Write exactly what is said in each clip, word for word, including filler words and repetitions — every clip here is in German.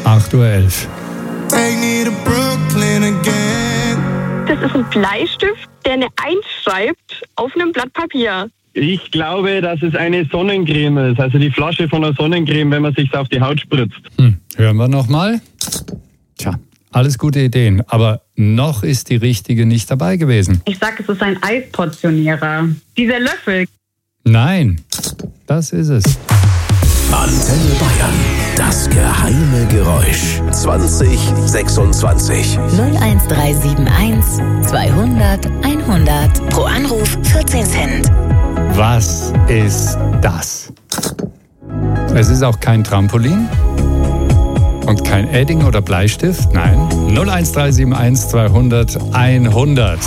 acht Uhr elf. Das ist ein Bleistift, der eine Eins schreibt auf einem Blatt Papier. Ich glaube, dass es eine Sonnencreme ist, also die Flasche von einer Sonnencreme, wenn man sich auf die Haut spritzt. Hm. Hören wir nochmal. Tja, alles gute Ideen, aber noch ist die richtige nicht dabei gewesen. Ich sag, es ist ein Eisportionierer. Dieser Löffel. Nein, das ist es. Antenne Bayern, das geheime Geräusch. zwanzig sechsundzwanzig. null eins drei sieben eins zweihundert einhundert. Pro Anruf vierzehn Cent. Was ist das? Es ist auch kein Trampolin und kein Edding oder Bleistift. Nein. null eins drei sieben eins zweihundert einhundert.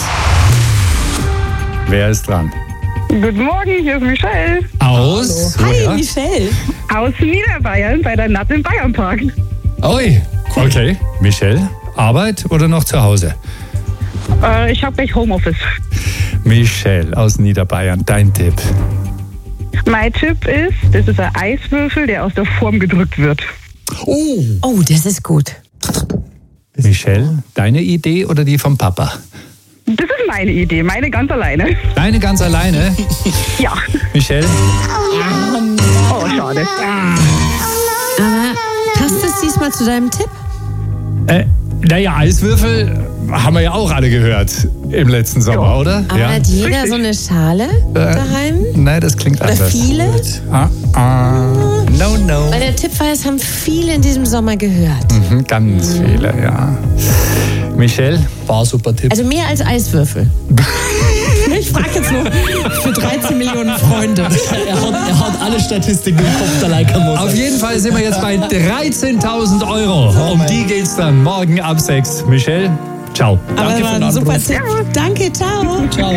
Wer ist dran? Guten Morgen, hier ist Michelle. Aus? Hi, woher? Michelle. Aus Niederbayern bei der N A T im Bayernpark. Ui, okay. Michelle, Arbeit oder noch zu Hause? Äh, ich habe gleich Homeoffice. Michelle aus Niederbayern, dein Tipp. Mein Tipp ist, das ist ein Eiswürfel, der aus der Form gedrückt wird. Oh. Oh, das ist gut. Michelle, deine Idee oder die vom Papa? Das ist meine Idee, meine ganz alleine. Deine ganz alleine? Ja. Michelle? Oh, schade. Aber passt es diesmal zu deinem Tipp? Äh, naja, Eiswürfel haben wir ja auch alle gehört im letzten Sommer, Ja. oder? Aber ja. hat jeder so eine Schale daheim? Nein, das klingt Oder anders. viele? Ah, ah. No, no. Weil der Tipp war, es haben viele in diesem Sommer gehört. Mhm, ganz viele, ja. Michelle? War ein super Tipp. Also mehr als Eiswürfel. Ich frage jetzt nur für dreizehn Millionen Freunde. er, hat, er hat alle Statistiken im Kopf, der Leica muss. Auf jeden Fall sind wir jetzt bei dreizehntausend Euro. Um die geht's dann morgen ab sechs. Michelle, ciao. Aber Danke war für den ein super Anruf. Tipp. Danke, ciao. Ciao.